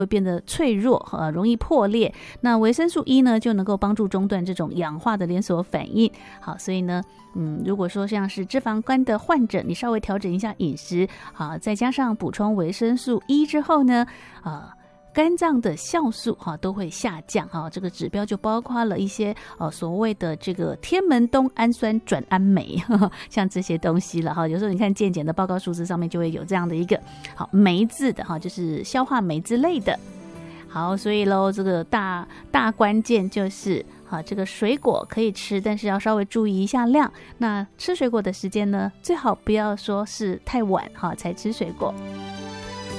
会变得脆弱，容易破裂。那维生素 E 呢，就能够帮助中断这种氧化的连锁反应。好，所以呢，如果说像是脂肪肝的患者，你稍微调整一下饮食，再加上补充维生素 E 之后呢，肝脏的酵素都会下降，这个指标就包括了一些所谓的这个天门冬氨酸转氨酶，像这些东西了。有时候你看健检的报告数字上面就会有这样的一个酶字的，就是消化酶之类的。好，所以咯，这个大关键就是这个水果可以吃，但是要稍微注意一下量。那吃水果的时间呢，最好不要说是太晚才吃水果。